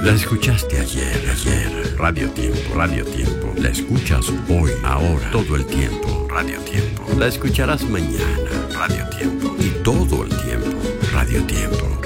La escuchaste ayer. Radio Tiempo. La escuchas hoy, ahora, todo el tiempo. Radio Tiempo. La escucharás mañana. Radio Tiempo. Y todo el tiempo. Radio Tiempo.